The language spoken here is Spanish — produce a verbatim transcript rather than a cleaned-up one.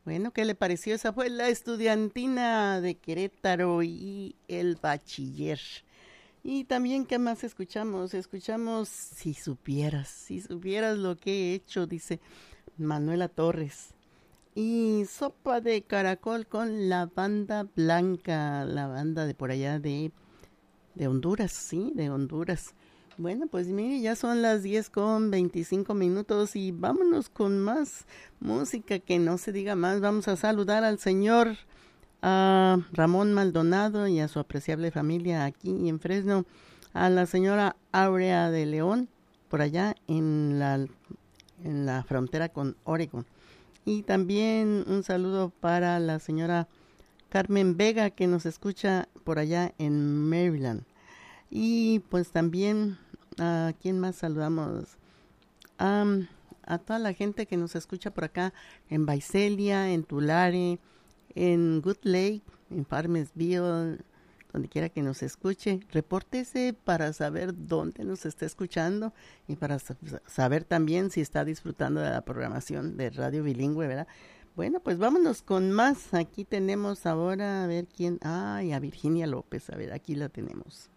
Bueno, ¿qué le pareció? Esa fue la estudiantina de Querétaro y el bachiller. Y también, ¿qué más escuchamos? Escuchamos Si supieras, si supieras lo que he hecho, dice Manuela Torres. Y Sopa de Caracol con la banda blanca, la banda de por allá de, de Honduras, sí, de Honduras. Bueno, pues mire, ya son las diez con veinticinco minutos y vámonos con más música, que no se diga más. Vamos a saludar al señor a Ramón Maldonado y a su apreciable familia aquí en Fresno, a la señora Aurea de León, por allá en la, en la frontera con Oregon. Y también un saludo para la señora Carmen Vega, que nos escucha por allá en Maryland. Y pues también, ¿a quién más saludamos? Um, a toda la gente que nos escucha por acá en Visalia, en Tulare, en Good Lake, en Farmersville, donde quiera que nos escuche. Repórtese para saber dónde nos está escuchando y para saber también si está disfrutando de la programación de Radio Bilingüe, ¿verdad? Bueno, pues vámonos con más. Aquí tenemos ahora, a ver quién. Ay, a Virginia López, a ver, aquí la tenemos.